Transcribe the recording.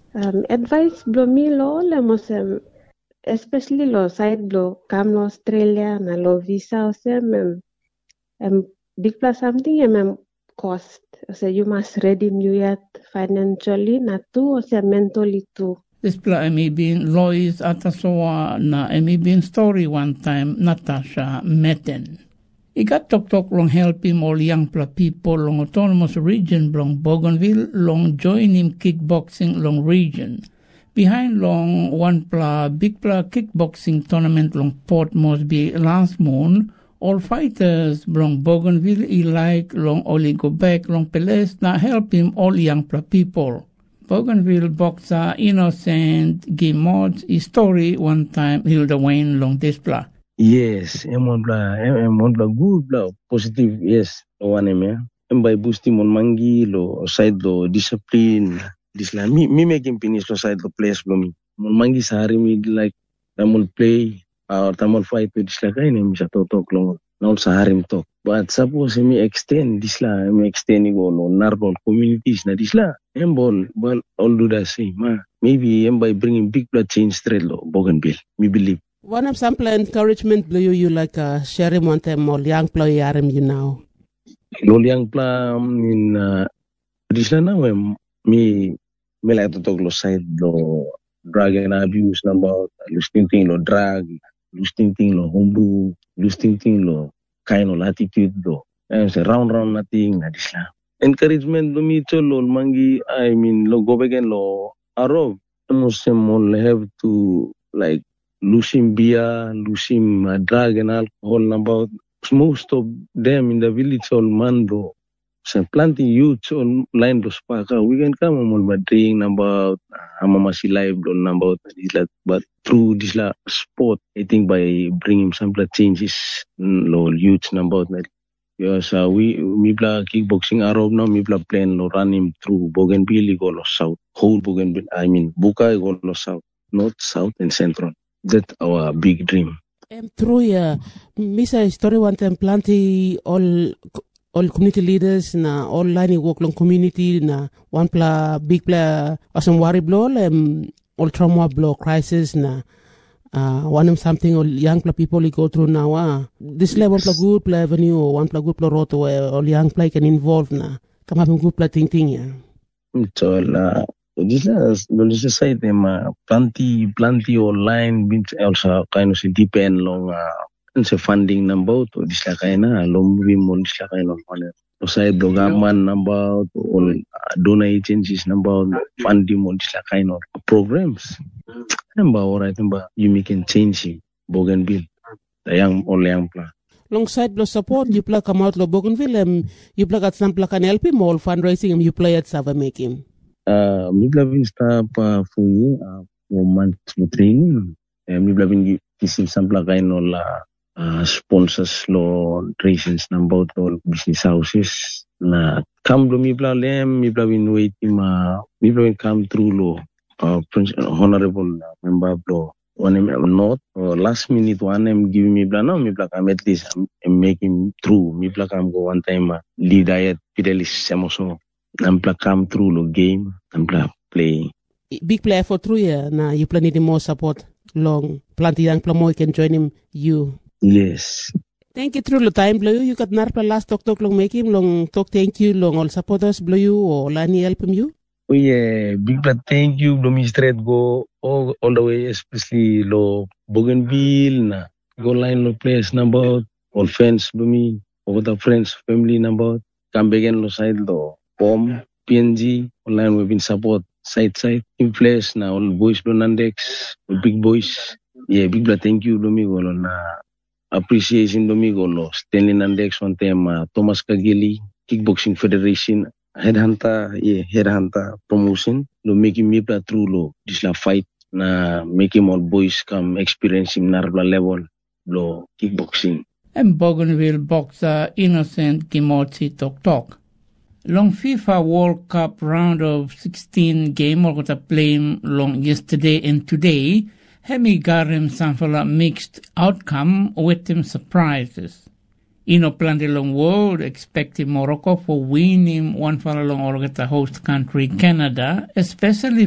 Advice blow me lo le mosem especially lo side blow come lo Australia na lo visa osem big plus something cost. So you must ready you yet financially na too osem mentally too. This pla emi bin Lois Atasoa na emi bin story one time Natasha Meten. I got talk long help him all young pla people long autonomous region long Bougainville long join him kickboxing long region. Behind long one pla big pla kickboxing tournament long Port Moresby last moon, all fighters long Bougainville I like long only go back long Peles na help him all young pla people. Bougainville boxer Innocent Gimod story one time Hilda Wayne long displa. Yes, I'm on good blah positive yes no one me. I'm by boosting on mangi lo side lo discipline this la me making finish lo side lo place lo me. Mon mangi sari me like tamol play or tamol fight with this la kay ni sa talk long now sari me talk. But suppose me extend this la me extend go lo narbol communities na this la embol well all do the same ma maybe by bringing big blood change straight lo Bougainville me believe. One of some encouragement blue you like sharing one time more young play you now. Lo young pla in this la now me like to talk lo side lo drug and abuse about listening thing lo drug listening thing lo homebrew listening thing lo kind of attitude lo and say round nothing na this la encouragement lo me to lo mangi I mean lo go back and lo arrow almost all have to like losing beer losing drug and alcohol about most of them in the village all man bro so planting youth on line to spark we can come on but drink about amamasi live on about this but through this sport I think by bringing some changes lo youth about that yes we bla kickboxing arab now me bla plan lo run him through Bougainville go lo south whole Bougainville I mean Buka go lo south north south and central. That's our big dream. True, yeah. Misa story one time plenty all community leaders na all line work long community na one big pla asam worry blow all trauma blow crisis na one something all young people go through now this level good pla avenue or one good pla road where all young play can involve na come having good pla thing yeah. So this is say them plenty online also kind of depend long funding number to this la kind long movie mo this la kind of money so say the government number all donor agencies number funding mo this la kind of programs number alright number you can change Bougainville the young plan alongside the support you play come out lo Bougainville you play at some can help him all fundraising you play at Sava making me blavin stop for you for month training me blavin kisip sampla kain la sponsors lo raisins number to business houses na come do me blavin wait me blavin come through lo honorable member lo one not last minute one give me bla now me bla come at least I'm making through me bla come go one time lead diet fidelis samoso I'm come through the game. I'm playing. Big player for 3 years. Now you plan need more support. Long plenty young player can join him. You. Yes. Thank you through the time blue. You got narpa last talk long make him long talk. Thank you long all supporters blue you or Lani help him you. Oh yeah, big player. Thank you. Blow straight go all the way, especially lo Bougainville na go line lo players number all friends blow me over the friends family number come begin lo side lo. POM, PNG, online we've been support side in place now all boys Nandex, big boys. Yeah, big blood thank you Domingo na appreciation Domingo lo Stanley Nandex one time Thomas Kagili, Kickboxing Federation, Headhunter promotion, lo making me play through lo this la fight na making all boys come experiencing Narbla level lo kickboxing. And Bougainville boxer Innocent Kimotsi Talk. Long FIFA World Cup round of 16 game or got playing long yesterday and today, Hemi Garem Sanfala mixed outcome with them surprises. Ino planned a long world expecting Morocco for winning one for a long or get the host country Canada, especially